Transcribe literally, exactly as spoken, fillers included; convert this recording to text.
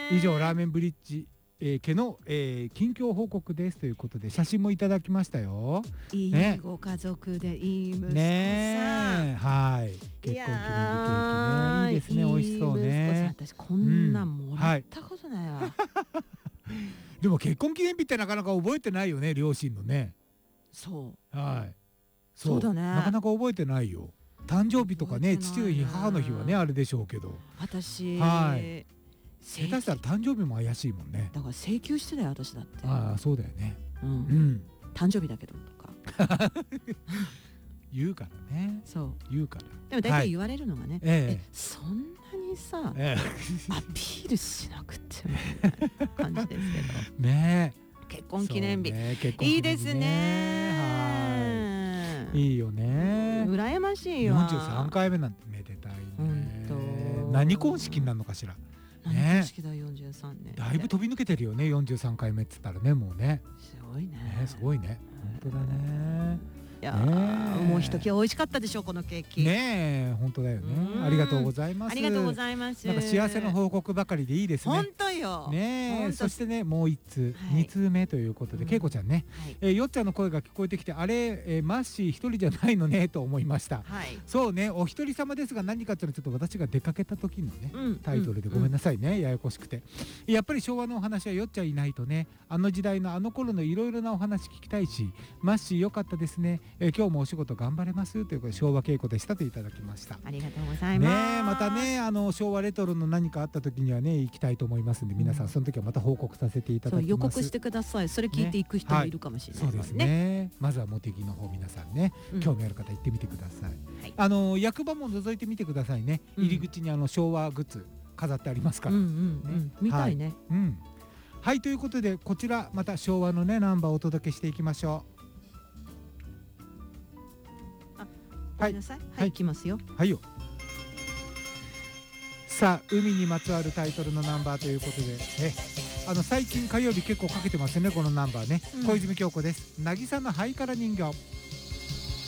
以上ラーメンブリッジえー、家の、えー、近況報告ですということで写真もいただきましたよ。 いい、ね、ご家族でいい息子さん、 ね、はい結婚記念日ケーキねいいですね美味しそうね。 私こんなんもらったことないわ、うんはい、 でも結婚記念日ってなかなか覚えてないよね両親のね。 そうはいそう、そうだねなかなか覚えてないよ。誕生日とかね父の日母の日はねあれでしょうけど私はい下手したら誕生日も怪しいもんね。 だから請求してたよ私だって。 ああそうだよね、 うん、うん、誕生日だけどとか言うからね。 そう言うからでも大体言われるのがね、はい、ええそんなにさ、ええ、アピールしなくてもみたいな感じですけどね結婚記念日、ね、結婚記念日ねいいですね。はいいいよね羨ましいよ。よんじゅうさんかいめなんてめでたいね。何婚式になるのかしら。何婚式だよんじゅうさんねんだいぶ飛び抜けてるよねよんじゅうさんかいめっつったらねもうねすごいねねすごいね本当だね。 いやーもうひときわ美味しかったでしょこのケーキね。 え本当だよね。ありがとうございます。 ありがとうございます。 なんか幸せの報告ばかりでいいですね。 本当よね。そしてねもう一通二通目ということでけいこちゃんねよっちゃんの声が聞こえてきてあれマッシー一人じゃないのねと思いました。そうねお一人様ですが何かっていうのはちょっと私が出かけた時のねタイトルでごめんなさいねややこしくてやっぱり昭和のお話はよっちゃんいないとねあの時代のあの頃のいろいろなお話聞きたいしマッシーよかったですね今日もお仕事頑張れますということで昭和稽古でしたといただきました。 ありがとうございます。 ねまたねあの昭和レトロの何かあった時にはね行きたいと思いますんで皆さんその時はまた報告させていただきます。 予告してください。それ聞いていく人もいるかもしれない、 そうですね。まずは茂木の方皆さんね興味ある方行ってみてください。あの役場も覗いてみてくださいね。入り口にあの昭和グッズ飾ってありますから見たいね。 はいということでこちらまた昭和のねナンバーをお届けしていきましょう。 ごめんなさい。はい、いきますよ。 はいよ。さあ海にまつわるタイトルのナンバーということで、えあの最近火曜日結構かけてますよねこのナンバーね。小泉今日子です。渚のハイカラ人形。